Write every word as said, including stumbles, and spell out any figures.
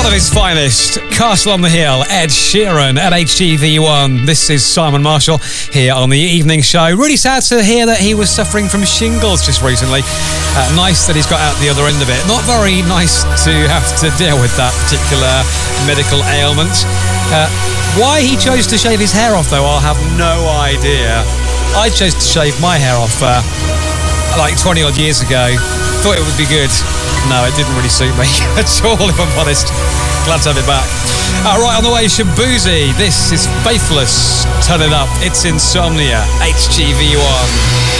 One of his finest, Castle on the Hill, Ed Sheeran at H G V one. This is Simon Marshall here on the evening show. Really sad to hear that he was suffering from shingles just recently. Uh, nice that he's got out the other end of it. Not very nice to have to deal with that particular medical ailment. Uh, why he chose to shave his hair off, though, I'll have no idea. I chose to shave my hair off uh, like twenty odd years ago. Thought it would be good. No, it didn't really suit me at all, if I'm honest. Glad to have it back. Uh, right on the way, Shabuzi. This is Faithless. Turn it up. It's Insomnia. H G V one.